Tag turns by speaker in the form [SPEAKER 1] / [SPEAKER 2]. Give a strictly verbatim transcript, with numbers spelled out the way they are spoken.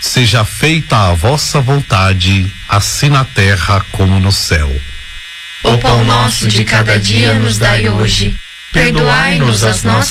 [SPEAKER 1] Seja feita a vossa vontade, assim na terra como no céu.
[SPEAKER 2] O pão nosso de cada dia nos dai hoje. Perdoai-nos as nossas